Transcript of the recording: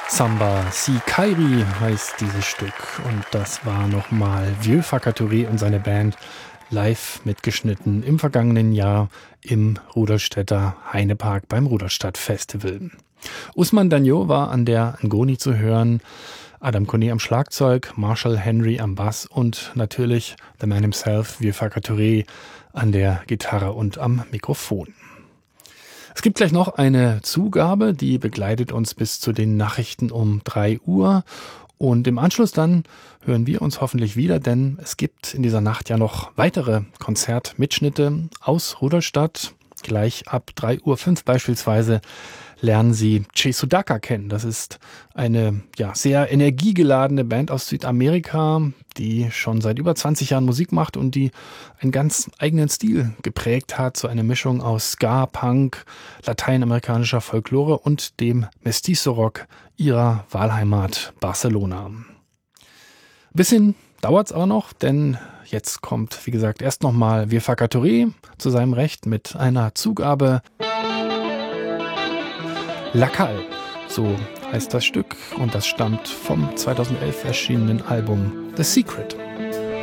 Samba Si Kairi heißt dieses Stück und das war nochmal Vieux Facatory und seine Band live mitgeschnitten im vergangenen Jahr im Rudolstädter Heinepark beim Rudolstadt Festival. Usman Danyo war an der Ngoni zu hören, Adam Kone am Schlagzeug, Marshall Henry am Bass und natürlich The Man himself, Vieux Facatory, an der Gitarre und am Mikrofon. Es gibt gleich noch eine Zugabe, die begleitet uns bis zu den Nachrichten um 3 Uhr. Und im Anschluss dann hören wir uns hoffentlich wieder, denn es gibt in dieser Nacht ja noch weitere Konzertmitschnitte aus Rudolstadt. Gleich ab 3:05 Uhr beispielsweise lernen Sie Che Sudaka kennen. Das ist eine sehr energiegeladene Band aus Südamerika, die schon seit über 20 Jahren Musik macht und die einen ganz eigenen Stil geprägt hat. So eine Mischung aus Ska, Punk, lateinamerikanischer Folklore und dem Mestizo-Rock ihrer Wahlheimat Barcelona. Ein bisschen dauert's aber noch, denn jetzt kommt, wie gesagt, erst nochmal Vieux Facatory zu seinem Recht mit einer Zugabe. La Calle, so heißt das Stück und das stammt vom 2011 erschienenen Album The Secret.